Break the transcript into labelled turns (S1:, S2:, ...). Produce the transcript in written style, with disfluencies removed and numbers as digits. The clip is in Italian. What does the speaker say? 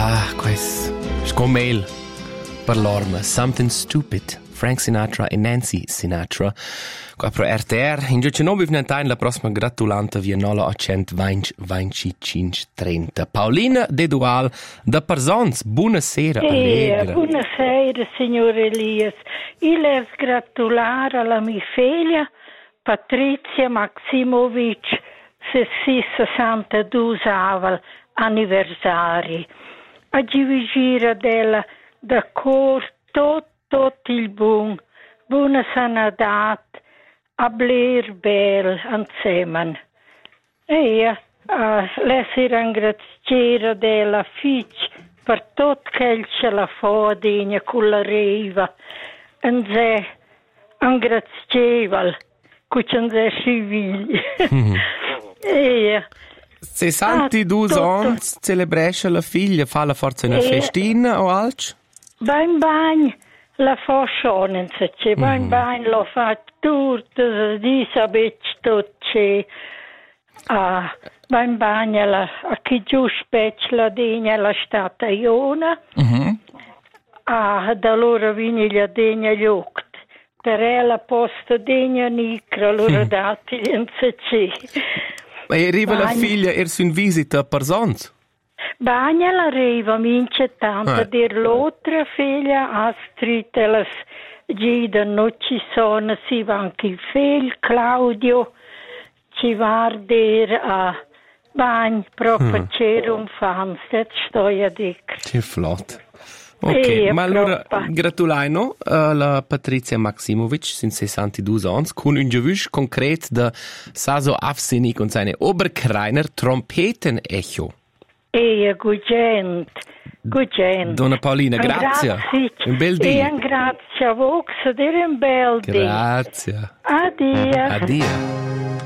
S1: Quest scomail per l'orma Something Stupid, Frank Sinatra e Nancy Sinatra. Qua pro RTR, in giudice non bivnentain la prossima gratulante via 920 25 30. Paolina De Dual da Parsons, buonasera, allegra.
S2: Buonasera, signor Elias. Io le gratulare alla mia figlia Patrizia Maximovic, se si 62 anniversari. A vigire della da cor tot il buona sanadat a bler bel insieme. E le si ringraziare della figlia per tutto che ce la fa digna con la riva. E se ringrazievole con se civili. E
S1: 62 anni celebresce la figlia, fa la forza una festina o altro?
S2: Bagn la fa schonense, bagn lo fa tutto, disabet tutto. Bagn la chi giù spec la degna la stata iona. Da loro vini la degna gli oct. Per la posta degna nicra, loro dati in se.
S1: Ma arriva la figlia su in visita a Parsons?
S2: Bagna l'arriva, mince tanto, dir l'altra figlia Astrid, le gida non ci sono, si va anche il figlio Claudio, ci va a dire a Bagn, proprio c'era un fan, se sto a dire.
S1: Che flott. Ok, ma allora gratulajno alla Patrizia Maximovic, sin 62 anni, con un giovus concret da Saso Afsini con seine Oberkreiner Trompeten-Echo.
S2: Gugent.
S1: Donna Paolina, grazie. Un bel dì.
S2: Grazie a voi, dire un bel dì.
S1: Grazie.
S2: Addio.
S1: Addio.